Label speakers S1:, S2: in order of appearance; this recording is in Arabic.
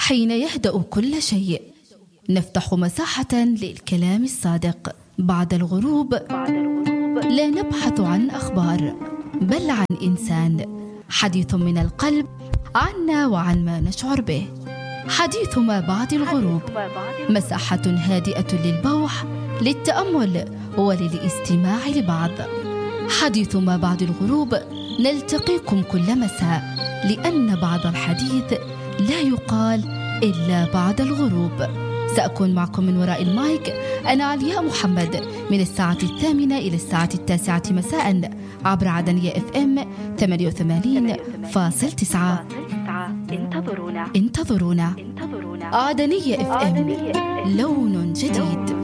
S1: حين يهدأ كل شيء نفتح مساحة للكلام الصادق. بعد الغروب لا نبحث عن أخبار بل عن إنسان، حديث من القلب عنا وعن ما نشعر به. حديث ما بعد الغروب، مساحة هادئة للبوح، للتأمل وللاستماع لبعض. حديث ما بعد الغروب نلتقيكم كل مساء، لأن بعض الحديث لا يقال إلا بعد الغروب. سأكون معكم من وراء المايك أنا علياء محمد من الساعة 8 إلى الساعة 9 مساء عبر عدنية FM 88.9. انتظرونا. عدنية FM، لون جديد.